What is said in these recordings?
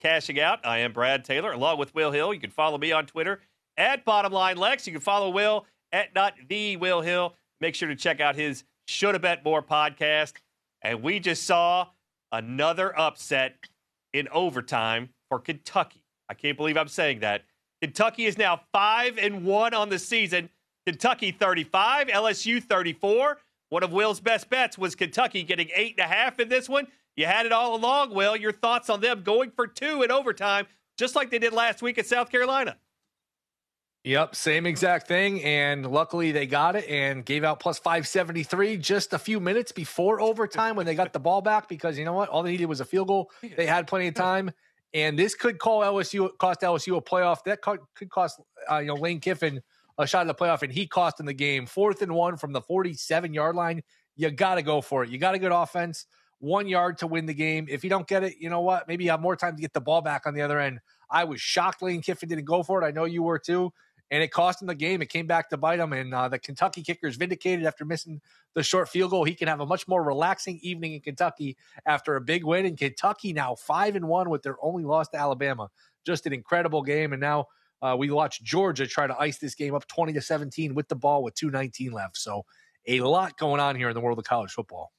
Cashing Out. I am Brad Taylor, along with Will Hill. You can follow me on Twitter at BottomLineLex. You can follow Will at @NotTheWillHill. Make sure to check out his Shoulda Bet More podcast. And we just saw another upset in overtime for Kentucky. I can't believe I'm saying that. Kentucky is now 5-1 on the season. Kentucky 35, LSU 34. One of Will's best bets was Kentucky getting 8.5 in this one. You had it all along, Will. Your thoughts on them going for 2 in overtime, just like they did last week at South Carolina? Yep, same exact thing, and luckily they got it and gave out plus 573 just a few minutes before overtime when they got the ball back, because you know what? All they needed was a field goal. They had plenty of time, and this could cost LSU a playoff. That could cost Lane Kiffin a shot at the playoff, and he cost in the game. 4th and 1 from the 47-yard line. You got to go for it. You got a good offense. 1 yard to win the game. If you don't get it, you know what? Maybe you have more time to get the ball back on the other end. I was shocked Lane Kiffin didn't go for it. I know you were too. And it cost him the game. It came back to bite him. And the Kentucky kicker is vindicated after missing the short field goal. He can have a much more relaxing evening in Kentucky after a big win. And Kentucky now 5-1 with their only loss to Alabama. Just an incredible game. And now we watch Georgia try to ice this game up 20-17 with the ball with 2:19 left. So a lot going on here in the world of college football.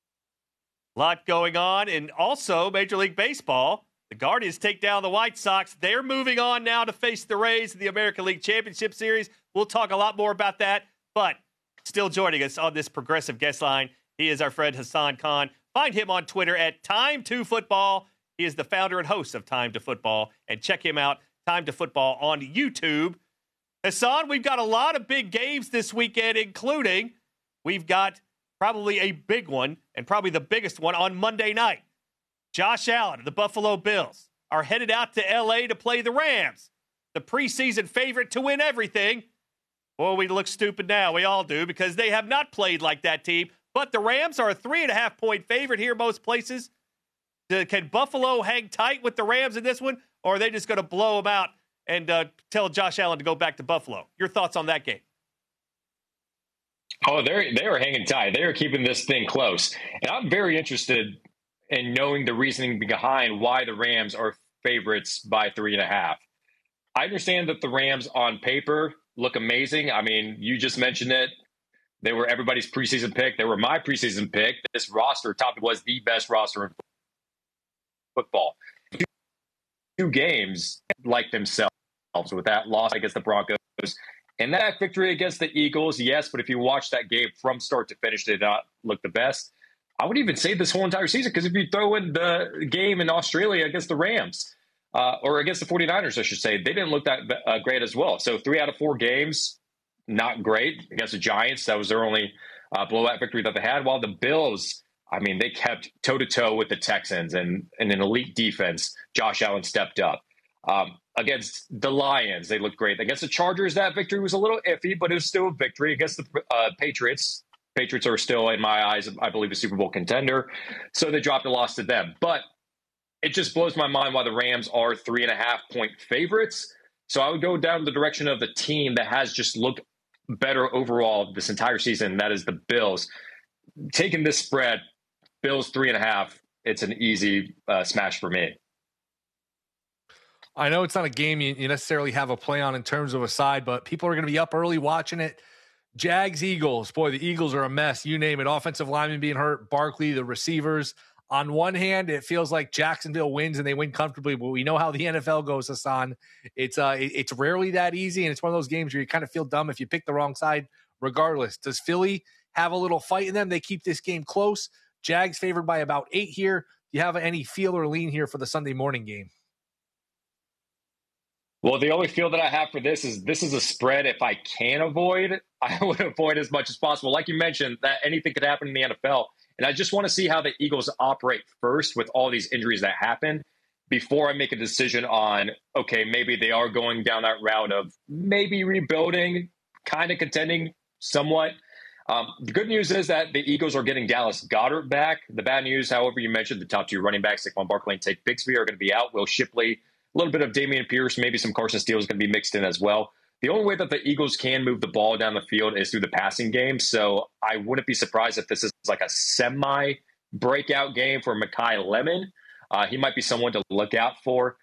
A lot going on. And also Major League Baseball. The Guardians take down the White Sox. They're moving on now to face the Rays in the American League Championship Series. We'll talk a lot more about that, but still joining us on this progressive guest line, he is our friend Hassan Khan. Find him on Twitter at Time2Football. He is the founder and host of Time to Football, and check him out, Time to Football, on YouTube. Hassan, we've got a lot of big games this weekend, including we've got probably a big one, and probably the biggest one on Monday night. Josh Allen and the Buffalo Bills are headed out to L.A. to play the Rams, the preseason favorite to win everything. Well, we look stupid now. We all do, because they have not played like that team. But the Rams are a 3.5-point favorite here most places. Can Buffalo hang tight with the Rams in this one, or are they just going to blow them out and tell Josh Allen to go back to Buffalo? Your thoughts on that game? Oh, they are hanging tight. They are keeping this thing close. And I'm very interested and knowing the reasoning behind why the Rams are favorites by 3.5. I understand that the Rams on paper look amazing. I mean, you just mentioned it. They were everybody's preseason pick. They were my preseason pick. This roster top was the best roster in football. 2 games like themselves with that loss against the Broncos. And that victory against the Eagles, yes, but if you watch that game from start to finish, they did not look the best. I would even say this whole entire season, because if you throw in the game in Australia against the Rams, or against the 49ers, I should say, they didn't look that great as well. So 3 out of 4 games, not great. Against the Giants, that was their only blowout victory that they had. While the Bills, I mean, they kept toe-to-toe with the Texans and an elite defense. Josh Allen stepped up. Against the Lions, they looked great. Against the Chargers, that victory was a little iffy, but it was still a victory. Against the Patriots are still, in my eyes, I believe, a Super Bowl contender. So they dropped a loss to them. But it just blows my mind why the Rams are 3.5-point favorites. So I would go down the direction of the team that has just looked better overall this entire season. That is the Bills. Taking this spread, Bills 3.5, it's an easy smash for me. I know it's not a game you necessarily have a play on in terms of a side, but people are going to be up early watching it. Jags, Eagles. Boy, the Eagles are a mess. You name it. Offensive linemen being hurt. Barkley, the receivers. On one hand, it feels like Jacksonville wins and they win comfortably, but we know how the NFL goes, Hassan. It's rarely that easy, and it's one of those games where you kind of feel dumb if you pick the wrong side regardless. Does Philly have a little fight in them? They keep this game close. Jags favored by about 8 here. Do you have any feel or lean here for the Sunday morning game? Well, the only feel that I have for this is a spread. If I can avoid, I would avoid as much as possible. Like you mentioned, that anything could happen in the NFL. And I just want to see how the Eagles operate first with all these injuries that happen before I make a decision on, okay, maybe they are going down that route of maybe rebuilding, kind of contending somewhat. The good news is that the Eagles are getting Dallas Goedert back. The bad news, however, you mentioned the top 2 running backs, Saquon Barkley and Tate Bigsby, are going to be out. Will Shipley, a little bit of Dameon Pierce, maybe some Carson Steele is going to be mixed in as well. The only way that the Eagles can move the ball down the field is through the passing game. So I wouldn't be surprised if this is like a semi-breakout game for Mekhi Lemon. He might be someone to look out for.